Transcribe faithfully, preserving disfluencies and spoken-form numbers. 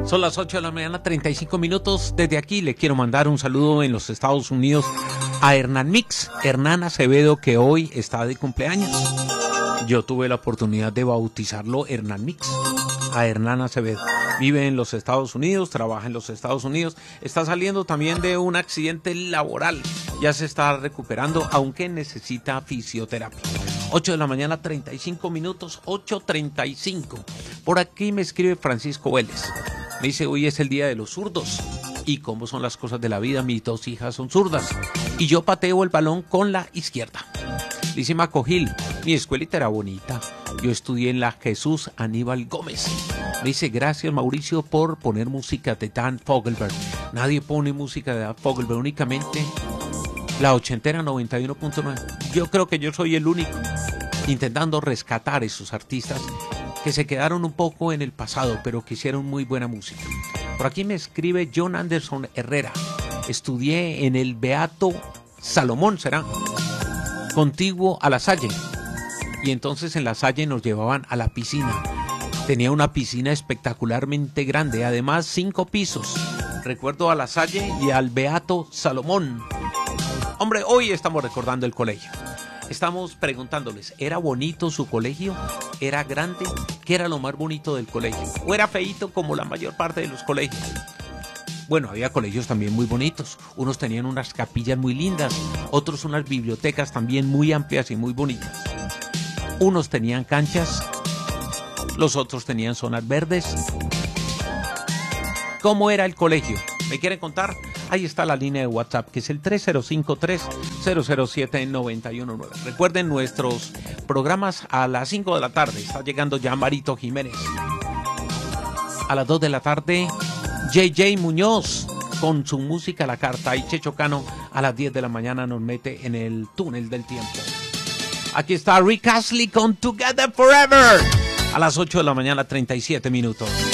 Son las ocho de la mañana, treinta y cinco minutos. Desde aquí le quiero mandar un saludo en los Estados Unidos a Hernán Mix, Hernán Acevedo, que hoy está de cumpleaños. Yo tuve la oportunidad de bautizarlo Hernán Mix, a Hernán Acevedo. Vive en los Estados Unidos, trabaja en los Estados Unidos, está saliendo también de un accidente laboral. Ya se está recuperando, aunque necesita fisioterapia. ocho de la mañana, treinta y cinco minutos, ocho treinta y cinco. Por aquí me escribe Francisco Vélez. Me dice, hoy es el día de los zurdos. ¿Y cómo son las cosas de la vida? Mis dos hijas son zurdas. Y yo pateo el balón con la izquierda. Dice Maco Gil, mi escuelita era bonita. Yo estudié en la Jesús Aníbal Gómez. Me dice, gracias Mauricio por poner música de Dan Fogelberg. Nadie pone música de Dan Fogelberg, únicamente la ochentera noventa y uno punto nueve. Yo creo que yo soy el único intentando rescatar esos artistas que se quedaron un poco en el pasado, pero que hicieron muy buena música. Por aquí me escribe John Anderson Herrera. Estudié en el Beato Salomón, será, contiguo a La Salle. Y entonces en La Salle nos llevaban a la piscina. Tenía una piscina espectacularmente grande, además cinco pisos. Recuerdo a La Salle y al Beato Salomón. Hombre, hoy estamos recordando el colegio. Estamos preguntándoles, ¿era bonito su colegio? ¿Era grande? ¿Qué era lo más bonito del colegio? ¿O era feíto como la mayor parte de los colegios? Bueno, había colegios también muy bonitos. Unos tenían unas capillas muy lindas, otros unas bibliotecas también muy amplias y muy bonitas. Unos tenían canchas, los otros tenían zonas verdes. ¿Cómo era el colegio? ¿Me quieren contar? Ahí está la línea de WhatsApp, que es el tres cero cinco tres, cero cero siete, nueve uno nueve. Recuerden nuestros programas a las cinco de la tarde. Está llegando ya Marito Jiménez. A las dos de la tarde, J J Muñoz con su música a la carta. Y Checho Cano a las diez de la mañana nos mete en el túnel del tiempo. Aquí está Rick Astley con Together Forever. A las ocho de la mañana, treinta y siete minutos.